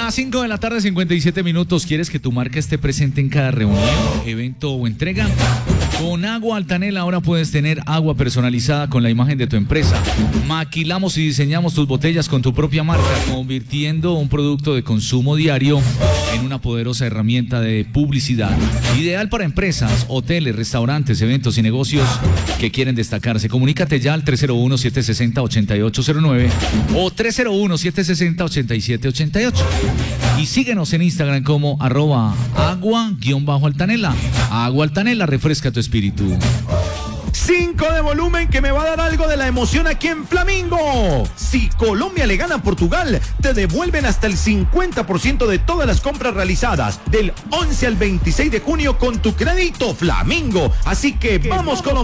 Las 5 de la tarde, 57 minutos. ¿Quieres que tu marca esté presente en cada reunión, evento o entrega? Con Agua Altanela ahora puedes tener agua personalizada con la imagen de tu empresa. Maquilamos y diseñamos tus botellas con tu propia marca, convirtiendo un producto de consumo diario en una poderosa herramienta de publicidad. Ideal para empresas, hoteles, restaurantes, eventos y negocios que quieren destacarse. Comunícate ya al 301-760-8809 o 301-760-8788. Y síguenos en Instagram como @agua_altanela. Agua Altanela, refresca tu espíritu. 5 de volumen que me va a dar algo de la emoción aquí en Flamingo. Si Colombia le gana a Portugal, te devuelven hasta el 50% de todas las compras realizadas del 11 al 26 de junio con tu crédito Flamingo. Así que vamos Colombia.